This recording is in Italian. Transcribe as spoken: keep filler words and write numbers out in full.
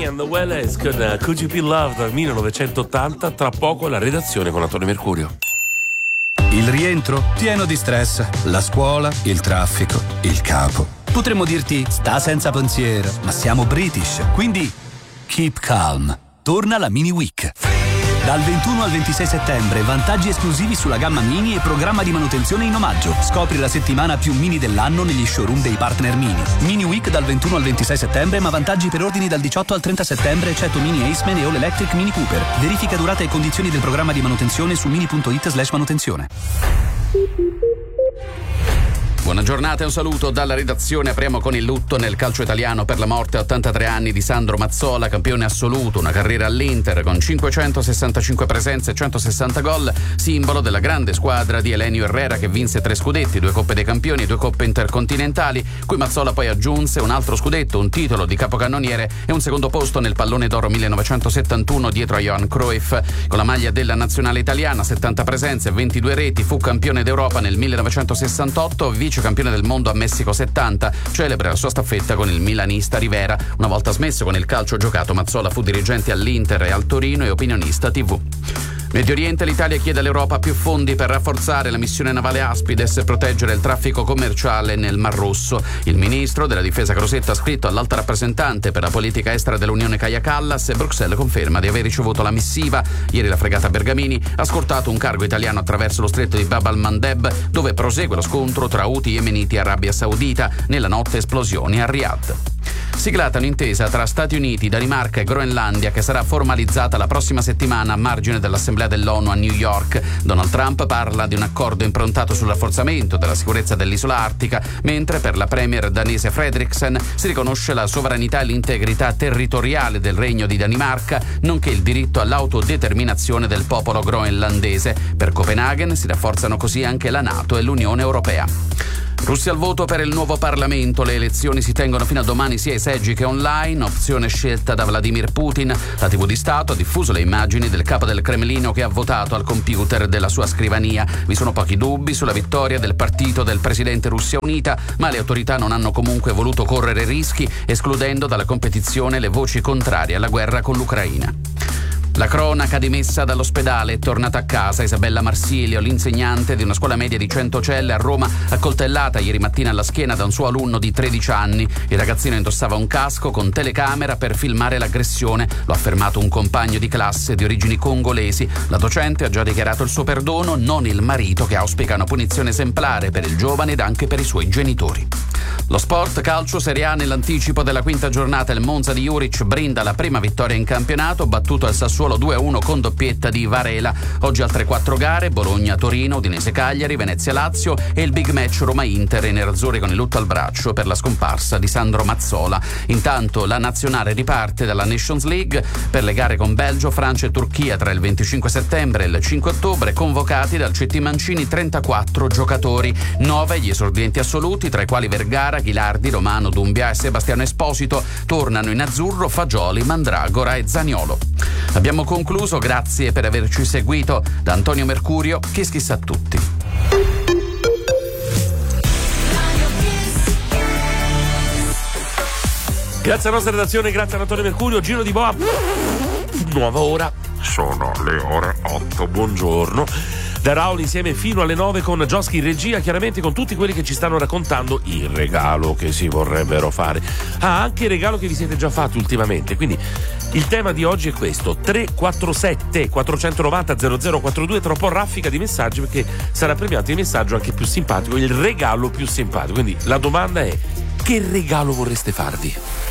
and the Wailers con uh, Could You Be Loved millenovecentottanta. Tra poco la redazione con Antonio Mercurio. Il rientro pieno di stress, la scuola, il traffico, il capo. Potremmo dirti sta senza pensiero, ma siamo British, quindi keep calm. Torna la Mini Week. Dal ventuno al ventisei settembre, vantaggi esclusivi sulla gamma Mini e programma di manutenzione in omaggio. Scopri la settimana più Mini dell'anno negli showroom dei partner Mini. Mini Week dal ventuno al ventisei settembre, ma vantaggi per ordini dal diciotto al trenta settembre, eccetto Mini Aceman e All Electric Mini Cooper. Verifica durata e condizioni del programma di manutenzione su mini.it slash manutenzione. Buona giornata e un saluto dalla redazione. Apriamo con il lutto nel calcio italiano per la morte a ottantatré anni di Sandro Mazzola, campione assoluto, una carriera all'Inter con cinquecentosessantacinque presenze e centosessanta gol, simbolo della grande squadra di Elenio Herrera che vinse tre scudetti, due Coppe dei Campioni e due Coppe Intercontinentali, cui Mazzola poi aggiunse un altro scudetto, un titolo di capocannoniere e un secondo posto nel Pallone d'Oro millenovecentosettantuno dietro a Johan Cruyff. Con la maglia della nazionale italiana, settanta presenze e ventidue reti, fu campione d'Europa nel millenovecentosessantotto, vice campione del mondo a Messico settanta, celebre la sua staffetta con il milanista Rivera. Una volta smesso con il calcio giocato, Mazzola fu dirigente all'Inter e al Torino e opinionista tivù. Medio Oriente, l'Italia chiede all'Europa più fondi per rafforzare la missione navale Aspides e proteggere il traffico commerciale nel Mar Rosso. Il ministro della difesa Crosetto ha scritto all'alta rappresentante per la politica estera dell'Unione Kaja Kallas e Bruxelles conferma di aver ricevuto la missiva. Ieri la fregata Bergamini ha scortato un cargo italiano attraverso lo stretto di Bab al-Mandeb, dove prosegue lo scontro tra Houthi yemeniti e Arabia Saudita. Nella notte esplosioni a Riyadh. Siglata un'intesa tra Stati Uniti, Danimarca e Groenlandia che sarà formalizzata la prossima settimana a margine dell'Assemblea dell'ONU a New York. Donald Trump parla di un accordo improntato sul rafforzamento della sicurezza dell'isola artica, mentre per la premier danese Frederiksen si riconosce la sovranità e l'integrità territoriale del Regno di Danimarca, nonché il diritto all'autodeterminazione del popolo groenlandese. Per Copenaghen si rafforzano così anche la NATO e l'Unione Europea. Russia al voto per il nuovo Parlamento. Le elezioni si tengono fino a domani sia ai seggi che online, opzione scelta da Vladimir Putin. La tivù di Stato ha diffuso le immagini del capo del Cremlino che ha votato al computer della sua scrivania. Vi sono pochi dubbi sulla vittoria del partito del presidente Russia Unita, ma le autorità non hanno comunque voluto correre rischi, escludendo dalla competizione le voci contrarie alla guerra con l'Ucraina. La cronaca dimessa dall'ospedale è tornata a casa. Isabella Marsilio, l'insegnante di una scuola media di Centocelle a Roma, accoltellata ieri mattina alla schiena da un suo alunno di tredici anni. Il ragazzino indossava un casco con telecamera per filmare l'aggressione. Lo ha affermato un compagno di classe di origini congolesi. La docente ha già dichiarato il suo perdono, non il marito, che auspica una punizione esemplare per il giovane ed anche per i suoi genitori. Lo sport, calcio Serie A. Nell'anticipo della quinta giornata il Monza di Juric brinda la prima vittoria in campionato, battuto al Sassuolo due a uno con doppietta di Varela. Oggi altre quattro gare: Bologna-Torino, Udinese-Cagliari, Venezia-Lazio e il big match Roma-Inter. I nerazzurri con il lutto al braccio per la scomparsa di Sandro Mazzola. Intanto la nazionale riparte dalla Nations League per le gare con Belgio, Francia e Turchia tra il venticinque settembre e il cinque ottobre. Convocati dal C T Mancini trentaquattro giocatori, nove gli esordienti assoluti, tra i quali Vergara, Ghilardi, Romano, Dumbia e Sebastiano Esposito. Tornano in azzurro Fagioli, Mandragora e Zaniolo. Abbiamo concluso, grazie per averci seguito. Da Antonio Mercurio, Kiss Kiss a tutti. Grazie alla nostra redazione, grazie ad Antonio Mercurio. Giro di boa, nuova ora, sono le ore otto, buongiorno. Da Raul insieme fino alle nove con Joschi in regia, chiaramente con tutti quelli che ci stanno raccontando il regalo che si vorrebbero fare. Ah, anche il regalo che vi siete già fatti ultimamente. Quindi il tema di oggi è questo: tre quattro sette quattro nove zero zero zero quattro due. Tra un po' raffica di messaggi, perché sarà premiato il messaggio anche più simpatico, il regalo più simpatico. Quindi la domanda è: che regalo vorreste farvi?